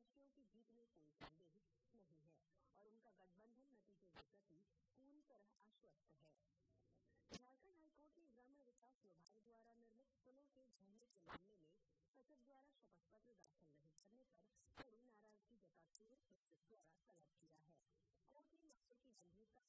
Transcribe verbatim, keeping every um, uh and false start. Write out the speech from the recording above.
प्रत्याशियों की जीत में कोई संदेह नहीं है और उनका गठबंधन नतीजे के प्रति पूरी तरह आश्वस्त है। झारखंड हाईकोर्ट ने ग्रामीण विकास विभाग द्वारा निर्मित पुलों के ढहने के मामले में सचिव द्वारा शपथ पत्र दाखिल नहीं करने पर कड़ी नाराजगी जताते हुए सचिव द्वारा तलब किया है। कोर्ट ने मामले की गंभीरता